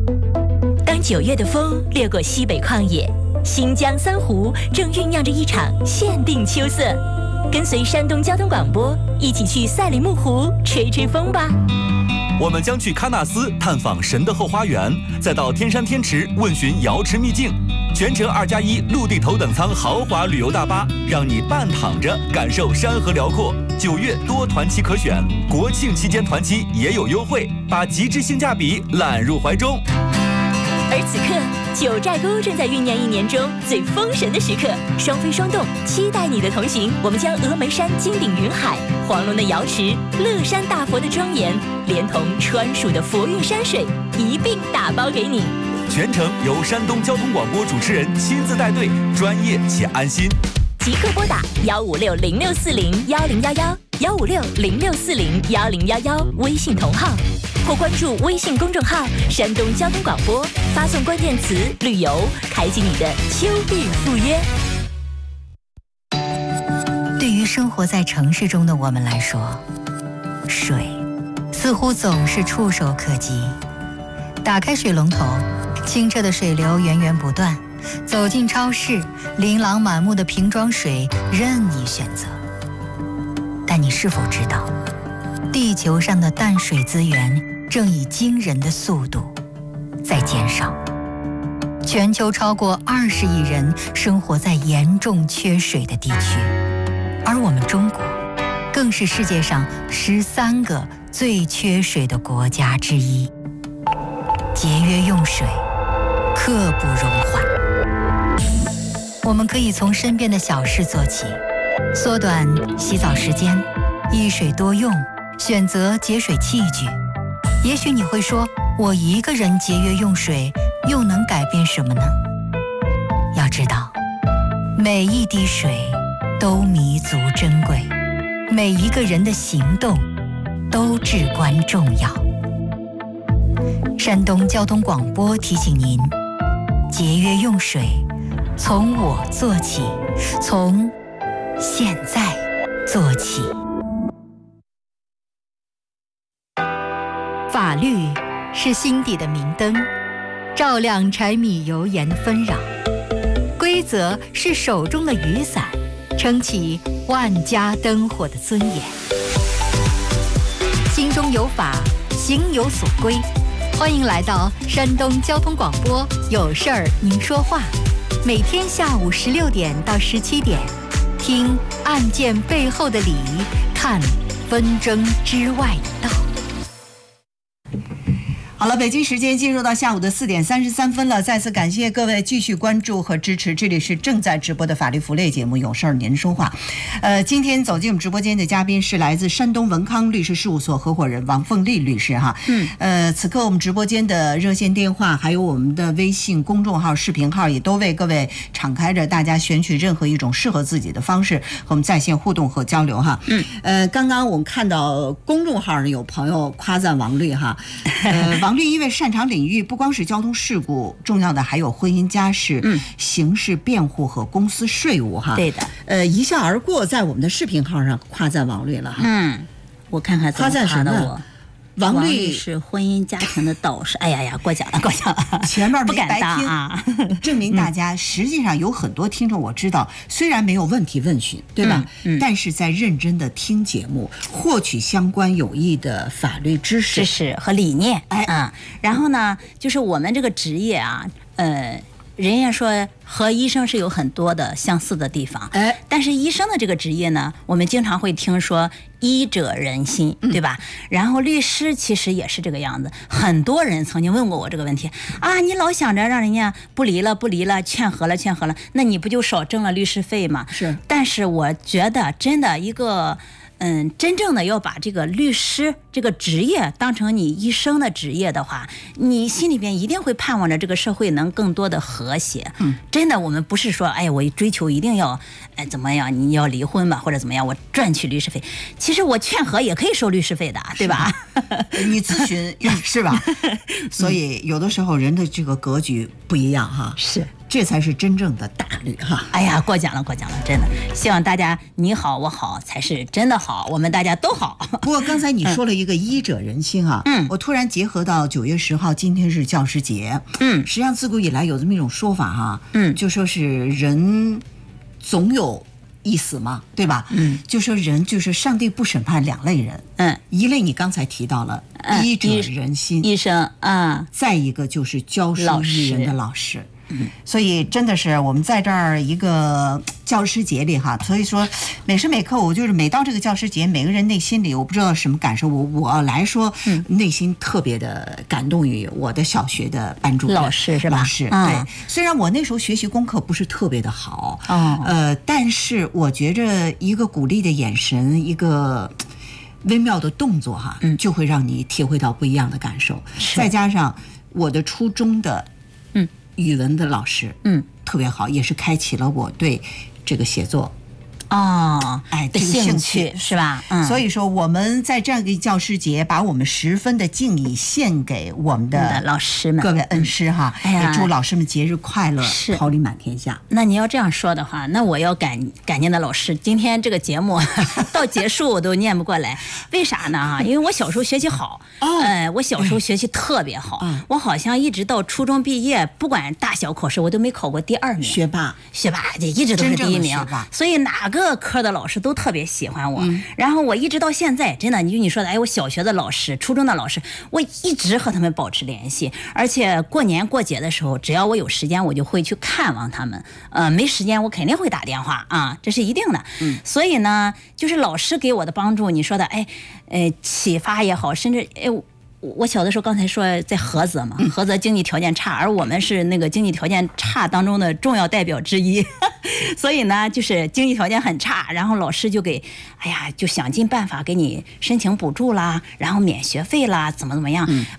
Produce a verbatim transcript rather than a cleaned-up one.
当九月的风掠过西北旷野，新疆三湖正酝酿着一场限定秋色。跟随山东交通广播一起去赛里木湖吹吹风吧。 我们将去喀纳斯探访神的后花园，再到天山天池问询瑶池秘境。全程二加一陆地头等舱豪华旅游大巴，让你半躺着感受山河辽阔。九月多团期可选，国庆期间团期也有优惠，把极致性价比揽入怀中。 而此刻，九寨沟正在酝酿一年中最封神的时刻，双飞双动，期待你的同行。我们将峨眉山金顶云海、黄龙的瑶池、乐山大佛的庄严，连同川蜀的佛韵山水一并打包给你。 全程由山东交通广播主持人亲自带队，专业且安心。 即刻拨打幺五六零六四零幺零幺幺幺五六零六四零幺零幺幺微信同号，或关注微信公众号山东交通广播，发送关键词旅游，开启你的秋日赴约。 对于生活在城市中的我们来说，水似乎总是触手可及。打开水龙头，清澈的水流源源不断，走进超市，琳琅满目的瓶装水任你选择。但你是否知道，地球上的淡水资源正以惊人的速度在减少？全球超过二十亿人生活在严重缺水的地区，而我们中国更是世界上十三个最缺水的国家之一。节约用水，刻不容缓。我们可以从身边的小事做起，缩短洗澡时间，一水多用，选择节水器具。也许你会说，我一个人节约用水，又能改变什么呢？要知道，每一滴水都弥足珍贵，每一个人的行动都至关重要。山东交通广播提醒您，节约用水，从我做起，从现在做起。法律是心底的明灯，照亮柴米油盐的纷扰；规则是手中的雨伞，撑起万家灯火的尊严。心中有法，行有所归。欢迎来到山东交通广播，有事儿您说话，每天下午十六点到十七点，听案件背后的理，看纷争之外的道。 好了，北京时间进入到下午的四点三十三分了，再次感谢各位继续关注和支持，这里是正在直播的法律福利节目《有事儿您说话》。呃，今天走进我们直播间的嘉宾是来自山东文康律师事务所合伙人王凤丽律师哈。嗯。呃，此刻我们直播间的热线电话还有我们的微信公众号、视频号也都为各位敞开着，大家选取任何一种适合自己的方式和我们在线互动和交流哈。嗯。呃，刚刚我们看到公众号有朋友夸赞王律哈，呃，王。王律因为擅长领域不光是交通事故，重要的还有婚姻家事、嗯、刑事辩护和公司税务哈。 对的， 呃，一笑而过，在我们的视频号上夸赞王律了哈。 嗯，我看看怎么夸的我。 王律是婚姻家庭的导师。哎呀呀，过奖了，过奖了， 前面不敢当啊，证明大家实际上有很多听众，我知道虽然没有问题问询，对吧？嗯嗯、但是在认真的听节目，获取相关有益的法律知识、 知识和理念。哎啊，然后呢，就是我们这个职业啊，呃。人家说和医生是有很多的相似的地方，哎，但是医生的这个职业呢，我们经常会听说医者仁心，对吧？嗯、然后律师其实也是这个样子。很多人曾经问过我这个问题啊，你老想着让人家不离了不离了，劝和了劝和了，那你不就少挣了律师费吗？ 是。 但是我觉得真的一个。嗯，真正的要把这个律师这个职业当成你一生的职业的话，你心里边一定会盼望着这个社会能更多的和谐。嗯，真的，我们不是说，哎，我追求一定要，哎，怎么样，你要离婚吧，或者怎么样，我赚取律师费。其实我劝和也可以收律师费的，对吧？ 你咨询是吧？所以有的时候人的这个格局不一样哈。 是。 这才是真正的大旅哈。 哎呀，过奖了，过奖了，真的，希望大家你好我好才是真的好，我们大家都好。 不过刚才你说了一个医者仁心啊，嗯，我突然结合到九月十号，今天是教师节，嗯，实际上自古以来有这么一种说法哈，嗯，就说是人总有一死嘛，对吧？嗯，就说人就是上帝不审判两类人，嗯，一类你刚才提到了、嗯、医者仁心， 医生啊， 再一个就是教书育人的老师。嗯，所以真的是我们在这儿一个教师节里哈，所以说每时每刻我就是每到这个教师节，每个人内心里我不知道什么感受，我我来说，嗯，内心特别的感动于我的小学的班主任老师是吧？ 老师、嗯、对，虽然我那时候学习功课不是特别的好，哦，呃，但是我觉着一个鼓励的眼神，一个微妙的动作哈，嗯，就会让你体会到不一样的感受。再加上我的初中的，嗯。语文的老师，嗯，特别好，也是开启了我对这个写作， 哦， 哎， 这个兴趣是吧？ 嗯，所以说我们在这样一个教师节，把我们十分的敬意献给我们的老师们、 各位恩师哈， 哎呀， 也祝老师们节日快乐， 是桃李满天下。 那你要这样说的话，那我要感感念的老师，今天这个节目到结束我都念不过来，为啥呢？哈，因为我小时候学习好，哦、呃，我小时候学习特别好，嗯、我好像一直到初中毕业，不管大小考试，我都没考过第二名， 学霸， 学霸，这一直都是第一名，所以哪个各科的老师都特别喜欢我，嗯、然后我一直到现在，真的，你就你说的，哎，我小学的老师、初中的老师，我一直和他们保持联系，而且过年过节的时候，只要我有时间，我就会去看望他们。呃，没时间我肯定会打电话啊，这是一定的。嗯，所以呢，就是老师给我的帮助，你说的，哎，呃，启发也好，甚至哎。我小的时候，刚才说在菏泽嘛，菏泽经济条件差，而我们是那个经济条件差当中的重要代表之一，所以呢，就是经济条件很差，然后老师就给，哎呀，就想尽办法给你申请补助啦，然后免学费啦，怎么怎么样，